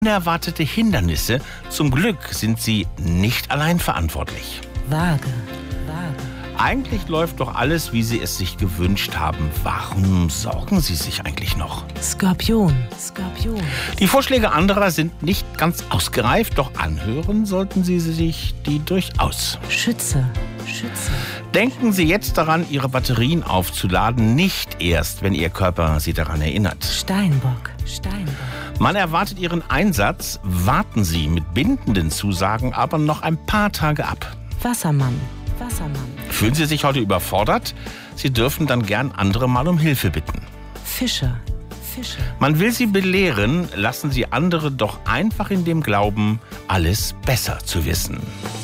Unerwartete Hindernisse. Zum Glück sind Sie nicht allein verantwortlich. Waage. Eigentlich läuft doch alles, wie Sie es sich gewünscht haben. Warum sorgen Sie sich eigentlich noch? Skorpion. Die Vorschläge anderer sind nicht ganz ausgereift, doch anhören sollten Sie sich die durchaus. Schütze. Denken Sie jetzt daran, Ihre Batterien aufzuladen, nicht erst, wenn Ihr Körper Sie daran erinnert. Steinbock. Man erwartet Ihren Einsatz, warten Sie mit bindenden Zusagen aber noch ein paar Tage ab. Wassermann. Fühlen Sie sich heute überfordert? Sie dürfen dann gern andere mal um Hilfe bitten. Fische. Man will Sie belehren, lassen Sie andere doch einfach in dem Glauben, alles besser zu wissen.